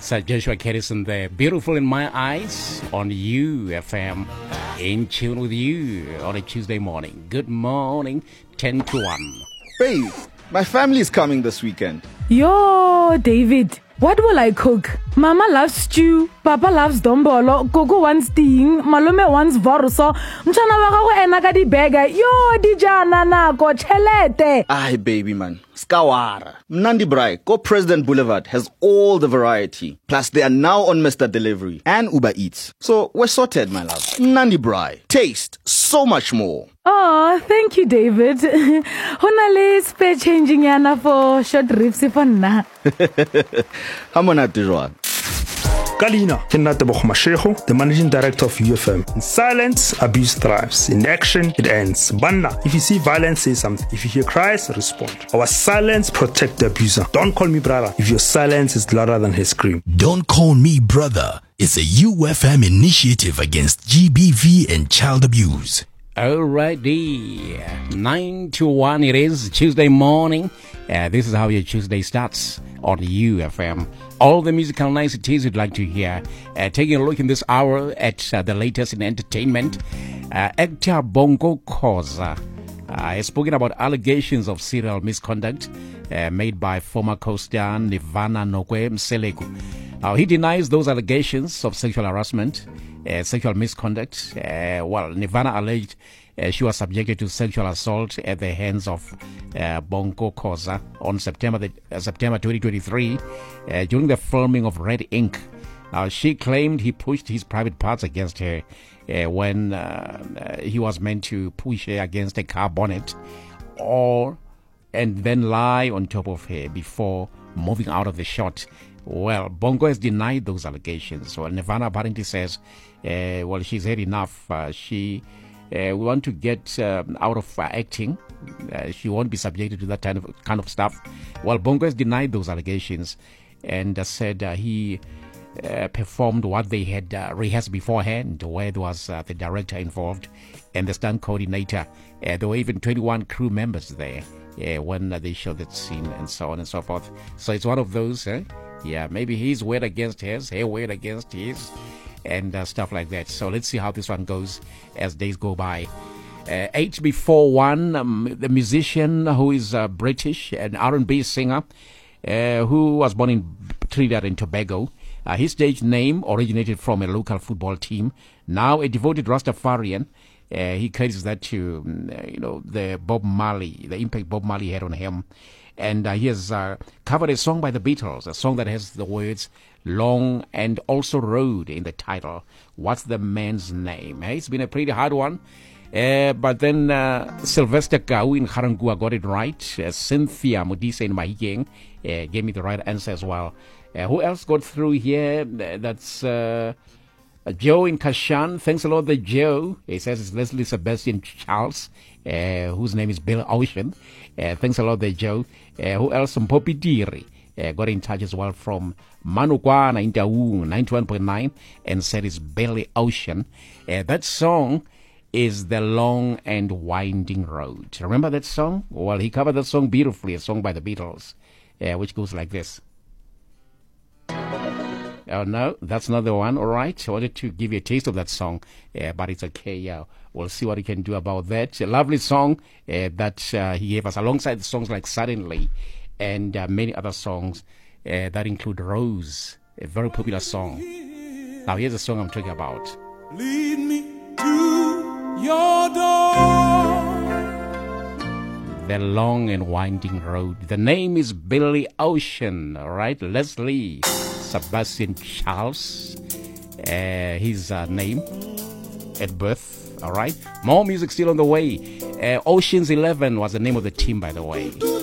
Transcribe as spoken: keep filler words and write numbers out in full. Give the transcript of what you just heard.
Sir Joshua Caddison there. Beautiful in my eyes on U F M. In tune with you on a Tuesday morning. Good morning, ten to one. Babe, my family is coming this weekend. Yo, David, what will I cook? Mama loves stew, Papa loves dombolo, Gogo wants ting, Malome wants vorso, Mchana wako ena ka di burger. Yo, dijana na ko chelete. Aye, baby man. Skawara. Mnandi Brai, Go President Boulevard has all the variety. Plus, they are now on Mister Delivery and Uber Eats. So, we're sorted, my love. Mnandi Brai. Taste so much more. Oh, thank you, David. Honale spare changing yana for short ribs for na. Hamona Tijwa. Kalina, Kenata Bokhmashego, the managing director of U F M. In silence, abuse thrives. In action, it ends. Banna, if you see violence, say something. If you hear cries, respond. Our silence protect the abuser. Don't call me brother if your silence is louder than his scream. Don't call me brother. It's a U F M initiative against G B V and child abuse. Alrighty, nine to one it is, Tuesday morning. Uh, this is how your Tuesday starts on U F M. All the musical niceties you'd like to hear. Uh, taking a look in this hour at uh, the latest in entertainment. Uh, actor Bongo Khoza uh, has spoken about allegations of serial misconduct uh, made by former co-star Nirvana Nokwe Mseleku. Now, he denies those allegations of sexual harassment, uh, sexual misconduct. Uh, well, Nirvana alleged uh, she was subjected to sexual assault at the hands of uh, Bongo Khoza on September the, uh, September twenty twenty-three uh, during the filming of Red Ink. Now, she claimed he pushed his private parts against her uh, when uh, uh, he was meant to push her against a car bonnet, or and then lie on top of her before moving out of the shot. Well, Bongo has denied those allegations. Well, Nirvana apparently says, uh, well, she's had enough. Uh, she uh, we want to get um, out of uh, acting. Uh, she won't be subjected to that kind of kind of stuff. Well, Bongo has denied those allegations and uh, said uh, he uh, performed what they had uh, rehearsed beforehand, where there was uh, the director involved and the stunt coordinator. Uh, there were even twenty-one crew members there uh, when uh, they showed that scene and so on and so forth. So it's one of those. Eh? Yeah, maybe he's weird against his, her weird against his, and uh, stuff like that. So let's see how this one goes as days go by. Uh, eight before one, um, the musician who is uh, British, an R and B singer, uh, who was born in Trinidad and Tobago. Uh, his stage name originated from a local football team. Now a devoted Rastafarian. Uh, he credits that to, um, you know, the Bob Marley, the impact Bob Marley had on him. And uh, he has uh, covered a song by the Beatles, a song that has the words Long and also Road in the title. What's the man's name? Eh? It's been a pretty hard one. Uh, but then uh, Sylvester Kau in Harangua got it right. Uh, Cynthia Modise in Mahigeng uh, gave me the right answer as well. Uh, who else got through here? That's uh, Joe in Kashan. Thanks a lot, the Joe. He says it's Leslie Sebastian Charles, uh, whose name is Bill Ocean. Uh, thanks a lot there, Joe. Uh, who else? Poppy Diri uh, got in touch as well from Manukwana in Taung, ninety-one point nine, and said it's Billy Ocean. Uh, that song is The Long and Winding Road. Remember that song? Well, he covered that song beautifully, a song by the Beatles, uh, which goes like this. Oh, no, that's not the one. All right. I wanted to give you a taste of that song, uh, but it's okay. Yeah, we'll see what he can do about that. A lovely song uh, that uh, he gave us alongside songs like Suddenly and uh, many other songs uh, that include Rose, a very popular song. Now, here's the song I'm talking about. Lead me to your door. The Long and Winding Road. The name is Billy Ocean. All right. Leslie Sebastian Charles, uh, his uh, name at birth. All right. More music still on the way. Uh, Ocean's Eleven was the name of the team, by the way.